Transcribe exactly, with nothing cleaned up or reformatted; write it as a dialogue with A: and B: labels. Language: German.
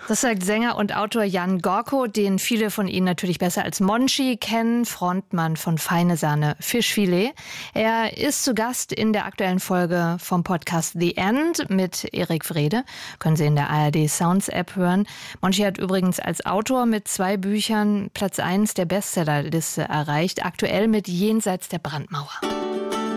A: Das sagt Sänger und Autor Jan Gorko, den viele von Ihnen natürlich besser als Monchi kennen, Frontmann von Feine Sahne Fischfilet. Er ist zu Gast in der aktuellen Folge vom Podcast The End mit Erik Wrede. Können Sie in der A R D Sounds App hören. Monchi hat übrigens als Autor mit zwei Büchern Platz eins der Bestsellerliste erreicht, aktuell mit Jenseits der Brandmauer.